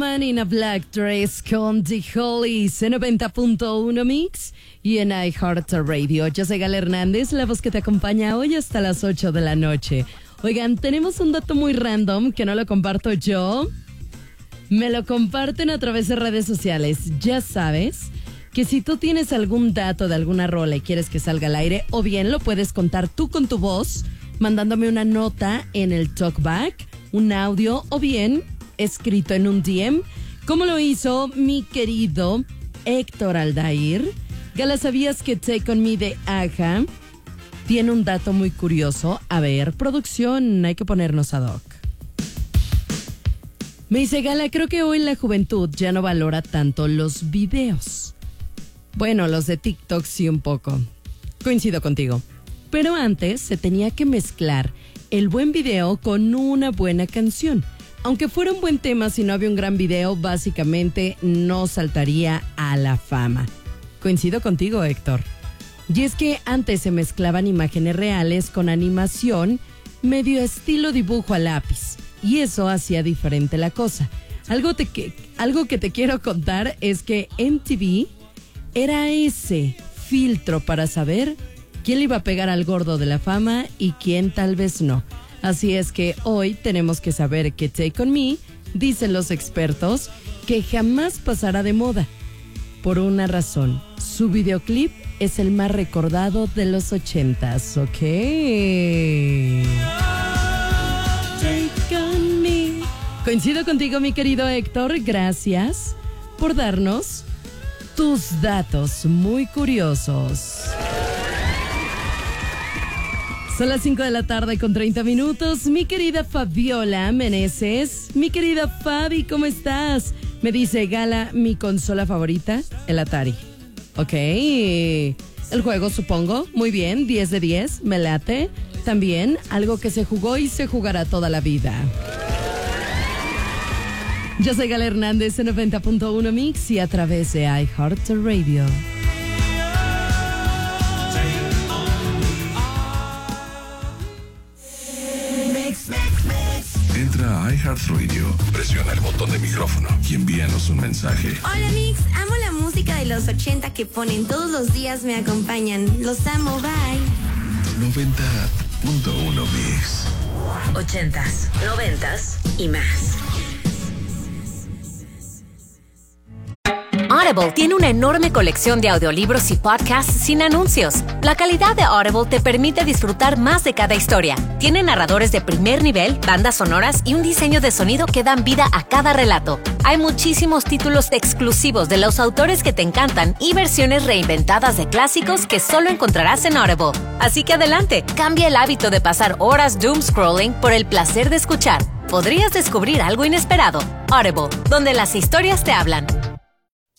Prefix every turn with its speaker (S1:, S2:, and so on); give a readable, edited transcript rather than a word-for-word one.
S1: Man in a Black Dress con The Hollies en 90.1 Mix y en iHeartRadio. Yo soy Gala Hernández, la voz que te acompaña hoy hasta las 8 de la noche. Oigan, tenemos un dato muy random que no lo comparto yo. Me lo comparten a través de redes sociales. Ya sabes que si tú tienes algún dato de alguna rola y quieres que salga al aire, o bien lo puedes contar tú con tu voz, mandándome una nota en el talkback, un audio, o bien escrito en un DM, como lo hizo mi querido Héctor Aldair. Gala, ¿sabías que Take On Me de Aja tiene un dato muy curioso? A ver, producción, hay que ponernos ad hoc. Me dice, Gala, creo que hoy la juventud ya no valora tanto los videos. Bueno, los de TikTok sí un poco. Coincido contigo. Pero antes se tenía que mezclar el buen video con una buena canción. Aunque fuera un buen tema, si no había un gran video, básicamente no saltaría a la fama. Coincido contigo, Héctor. Y es que antes se mezclaban imágenes reales con animación, medio estilo dibujo a lápiz. Y eso hacía diferente la cosa. Algo que te quiero contar es que MTV era ese filtro para saber quién le iba a pegar al gordo de la fama y quién tal vez no. Así es que hoy tenemos que saber que Take On Me, dicen los expertos, que jamás pasará de moda. Por una razón, su videoclip es el más recordado de los 80s, ¿ok? Take On Me. Coincido contigo, mi querido Héctor, gracias por darnos tus datos muy curiosos. Son las 5 de la tarde con 30 minutos. Mi querida Fabiola Meneses, mi querida Fabi, ¿cómo estás? Me dice, Gala, mi consola favorita, el Atari. Ok, el juego supongo, muy bien, 10 de 10, me late. También algo que se jugó y se jugará toda la vida. Yo soy Gala Hernández en 90.1 Mix y a través de iHeartRadio.
S2: Entra a iHeartRadio, presiona el botón de micrófono y envíanos un mensaje.
S3: Hola Mix, amo la música de los 80 que ponen todos los días, me acompañan. Los amo, bye.
S2: 90.1 Mix.
S4: 80s, 90s y más. Audible tiene una enorme colección de audiolibros y podcasts sin anuncios. La calidad de Audible te permite disfrutar más de cada historia. Tiene narradores de primer nivel, bandas sonoras y un diseño de sonido que dan vida a cada relato. Hay muchísimos títulos exclusivos de los autores que te encantan y versiones reinventadas de clásicos que solo encontrarás en Audible. Así que adelante, cambia el hábito de pasar horas doom scrolling por el placer de escuchar. Podrías descubrir algo inesperado. Audible, donde las historias te hablan.